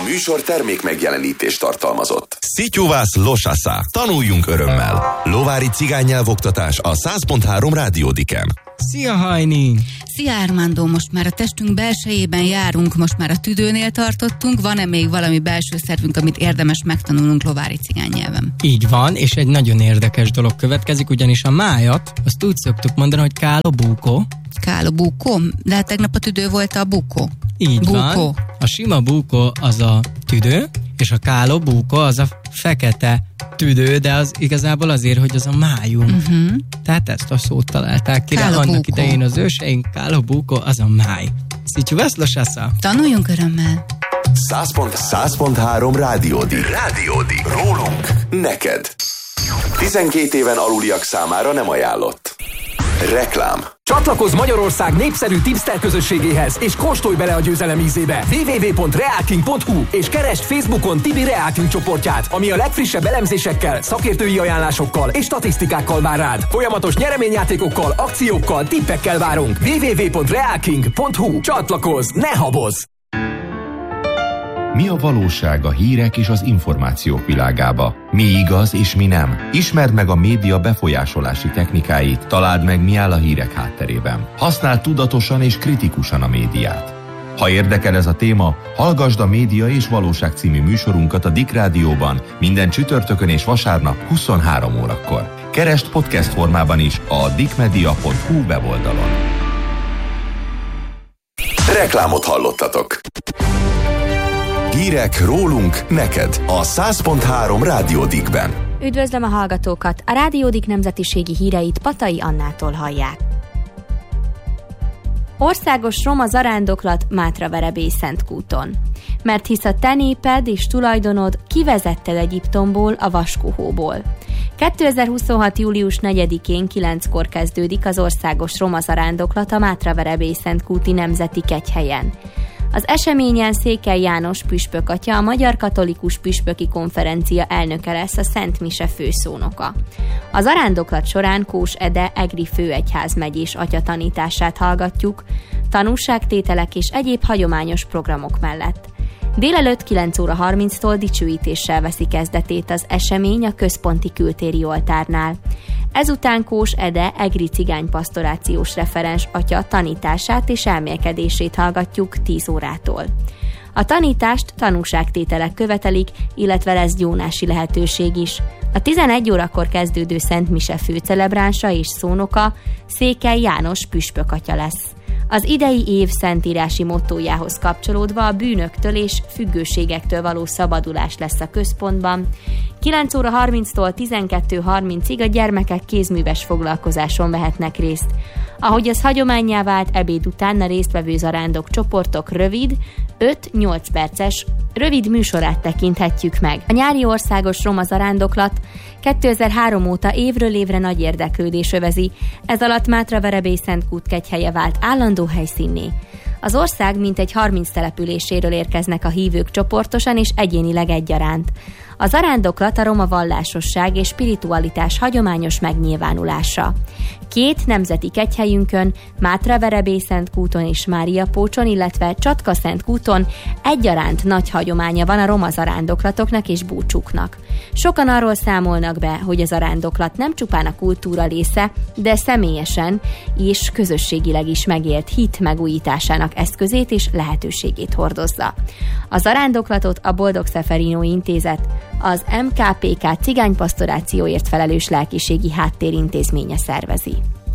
műsor termék megjelenítést tartalmazott. Szityuvász Losasza. Tanuljunk örömmel. Lovári cigánynyelvoktatás a 100.3 Rádiódiken. Szia, Hajni! Szia, Armando! Most már a testünk belsejében járunk, most már a tüdőnél tartottunk. Van-e még valami belső szervünk, amit érdemes megtanulnunk lovári cigánynyelven? Így van, és egy nagyon érdekes dolog következik, ugyanis a májat, azt úgy szoktuk mondani, hogy kálo búkó. Kálo búkó? De hát tegnap a tüdő volt a búkó. Így búkó. Van. A sima búkó az a tüdő, és a kálo búkó az a fekete tüdő, de az igazából azért, hogy az a májunk. Tehát ezt a szót találták ki, de annak idején az őseink, kálo búkó az a máj. Szityuvász Losasza. Tanuljunk örömmel. 100.3 Rádiódik. Rólunk, neked. 12 éven aluliak számára nem ajánlott. Reklám. Csatlakozz Magyarország népszerű tipster közösségéhez, és kóstolj bele a győzelem ízébe. www.realking.hu és keresd Facebookon Tibi Realking csoportját, ami a legfrissebb elemzésekkel, szakértői ajánlásokkal és statisztikákkal vár rád. Folyamatos nyereményjátékokkal, akciókkal, tippekkel várunk. www.realking.hu. Csatlakozz, ne habozz! Mi a valóság a hírek és az információk világába? Mi igaz és mi nem? Ismerd meg a média befolyásolási technikáit, találd meg, mi áll a hírek hátterében. Használd tudatosan és kritikusan a médiát. Ha érdekel ez a téma, hallgasd a Média és Valóság című műsorunkat a Dick Rádióban minden csütörtökön és vasárnap 23 órakor. Keresd podcast formában is a dickmedia.hu weboldalon. Reklámot hallottatok. Hírek rólunk, neked a 100.3 Rádiódikben. Üdvözlöm a hallgatókat! A Rádiódik nemzetiségi híreit Patai Annától hallják. Országos roma zarándoklat Mátraverebély-Szentkúton. Mert hisz a te néped és tulajdonod kivezetted Egyiptomból, a vaskóhóból. 2026. július 4-én 9-kor kezdődik az országos roma zarándoklat a Mátraverebély-Szentkúti Nemzeti Kegyhelyen. Az eseményen Székely János püspök atya, a Magyar Katolikus Püspöki Konferencia elnöke lesz, a Szent Mise főszónoka. A zarándoklat során Kós Ede egri főegyházmegyés atya tanítását hallgatjuk, tanúságtételek és egyéb hagyományos programok mellett. Délelőtt 9 óra 30-tól dicsőítéssel veszi kezdetét az esemény a központi kültéri oltárnál. Ezután Kós Ede egri cigánypastorációs referens atya tanítását és elmélkedését hallgatjuk 10 órától. A tanítást tanúságtételek követelik, illetve lesz gyónási lehetőség is. A 11 órakor kezdődő Szent Mise főcelebránsa és szónoka Székely János püspök atya lesz. Az idei év szentírási mottójához kapcsolódva a bűnöktől és függőségektől való szabadulás lesz a központban. 9 óra 30-tól 12:30-ig a gyermekek kézműves foglalkozáson vehetnek részt. Ahogy az hagyománnyá vált, ebéd után a résztvevő zarándok csoportok rövid, 5-8 perces rövid műsorát tekinthetjük meg. A nyári országos roma zarándoklat 2003 óta évről évre nagy érdeklődés övezi, ez alatt Mátraverebély-Szentkút kegyhelye vált állandó helyszínné. Az ország mintegy 30 településéről érkeznek a hívők csoportosan és egyénileg egyaránt. A zarándoklat a roma vallásosság és spiritualitás hagyományos megnyilvánulása. 2 nemzeti kegyhelyünkön, Mátraverebély-Szentkúton és Máriapócson, illetve Csatka-Szentkúton egyaránt nagy hagyománya van a roma zarándoklatoknak és búcsúknak. Sokan arról számolnak be, hogy a zarándoklat nem csupán a kultúra része, de személyesen és közösségileg is megélt hit megújításának eszközét és lehetőségét hordozza. A zarándoklatot a Boldog Szeferino Intézet, az MKPK cigánypastorációért felelős lelkiségi háttérintézménye szervezi.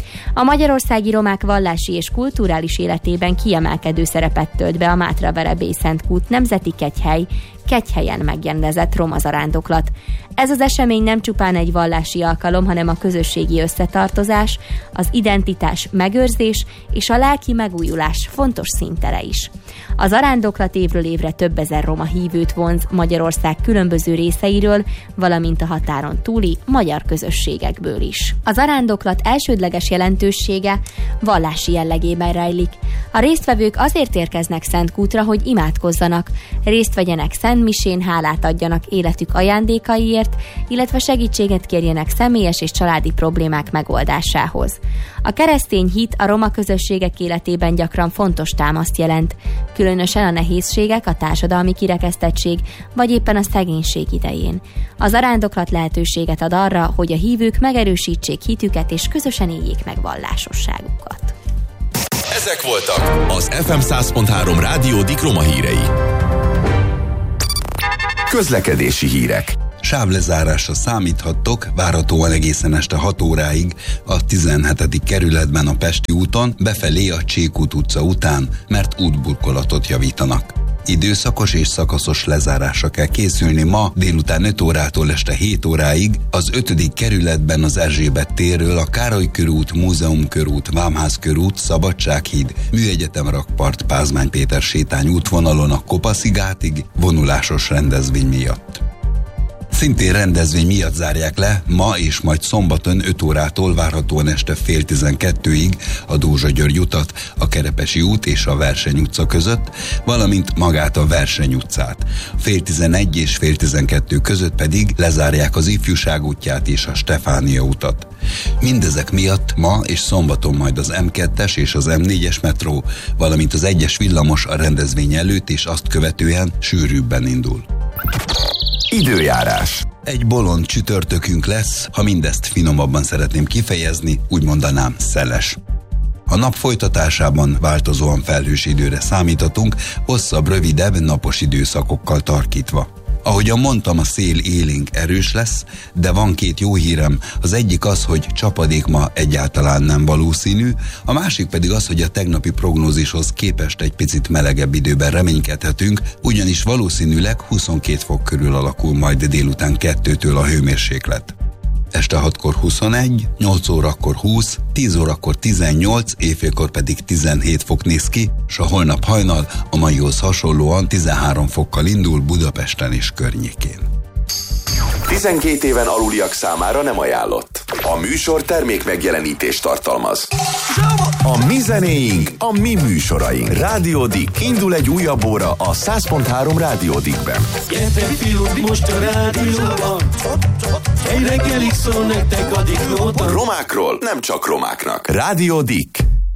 A magyarországi romák vallási és kulturális életében kiemelkedő szerepet tölt be a Mátraverebély-Szentkút Nemzeti Kegyhely kegyhelyen megrendezett roma zarándoklat. Ez az esemény nem csupán egy vallási alkalom, hanem a közösségi összetartozás, az identitás megőrzés és a lelki megújulás fontos színtere is. A zarándoklat évről évre több ezer roma hívőt vonz Magyarország különböző részeiről, valamint a határon túli magyar közösségekből is. A zarándoklat elsődleges jelentősége vallási jellegében rejlik. A résztvevők azért érkeznek Szentkútra, hogy imádkozzanak, részt vegyenek Szentmisén hálát adjanak életük ajándékaiért, illetve segítséget kérjenek személyes és családi problémák megoldásához. A keresztény hit a roma közösségek életében gyakran fontos támaszt jelent, különösen a nehézségek, a társadalmi kirekesztettség vagy éppen a szegénység idején. A zarándoklat lehetőséget ad arra, hogy a hívők megerősítsék hitüket és közösen éljék meg vallásosságukat. Ezek voltak az FM 100.3 Rádió Dik Roma hírei. Közlekedési hírek. Sávlezárásra számíthattok, várhatóan egészen este 6 óráig a 17. kerületben a Pesti úton, befelé a Csékút utca után, mert útburkolatot javítanak. Időszakos és szakaszos lezárásra kell készülni ma délután 5 órától este 7 óráig az 5. kerületben az Erzsébet térről a Károly körút, Múzeum körút, Vámház körút, Szabadsághíd, Műegyetem rakpart, Pázmány Péter sétány útvonalon a Kopaszigátig vonulásos rendezvény miatt. Szintén rendezvény miatt zárják le ma és majd szombaton 5 órától várhatóan este fél 12-ig a Dózsa-György utat, a Kerepesi út és a Verseny utca között, valamint magát a Verseny utcát. Fél 11 és fél 12 között pedig lezárják az Ifjúság útját és a Stefánia utat. Mindezek miatt ma és szombaton majd az M2-es és az M4-es metró, valamint az 1-es villamos a rendezvény előtt és azt követően sűrűbben indul. Időjárás. Egy bolond csütörtökünk lesz, ha mindezt finomabban szeretném kifejezni, úgy mondanám szeles. A nap folytatásában változóan felhős időre számíthatunk, hosszabb, rövidebb, napos időszakokkal tarkítva. Ahogyan mondtam, a szél élénk erős lesz, de van 2 jó hírem. Az egyik az, hogy csapadék ma egyáltalán nem valószínű, a másik pedig az, hogy a tegnapi prognózishoz képest egy picit melegebb időben reménykedhetünk, ugyanis valószínűleg 22 fok körül alakul majd délután 2-től a hőmérséklet. Este 6-kor 21, 8 órakor 20, 10 órakor 18, éjfélkor pedig 17 fok néz ki, s a holnap hajnal a maihoz hasonlóan 13 fokkal indul Budapesten és környékén. 12 éven aluliak számára nem ajánlott. A műsor termék megjelenítést tartalmaz. A mi zenéink, a mi műsoraink. Rádió Dik. Indul egy újabb óra a 100.3 Rádió Dikben. Gyertek fiúk, most a rádióban. Egy reggelig szól nektek a Diklóban. Romákról nem csak romáknak. Rádió Dik.